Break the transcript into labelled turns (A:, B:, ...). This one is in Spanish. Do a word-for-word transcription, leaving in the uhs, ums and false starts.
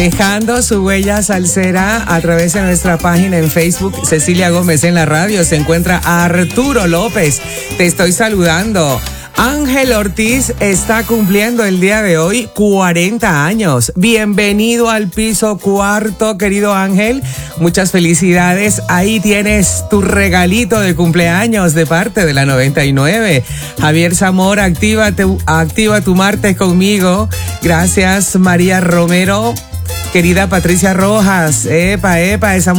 A: dejando su huella salsera a través de nuestra página en Facebook, Cecilia Gómez en la radio. Se encuentra Arturo López. Te estoy saludando. Ángel Ortiz está cumpliendo el día de hoy cuarenta años. Bienvenido al piso cuarto, querido Ángel. Muchas felicidades. Ahí tienes tu regalito de cumpleaños de parte de la noventa y nueve. Javier Zamora, actívate, activa tu martes conmigo. Gracias, María Romero. Querida Patricia Rojas. Epa, epa, esa